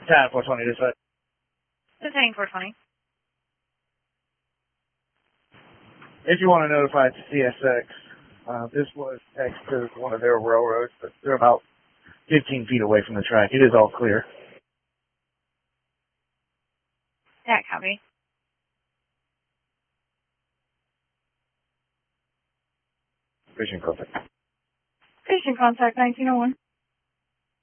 Battalion 420 this way. Battalion 420. If you want to notify CSX, this was next to one of their railroads, but they're about 15 feet away from the track. It is all clear. Yeah, copy. Fishing contact. Fishing contact 1901.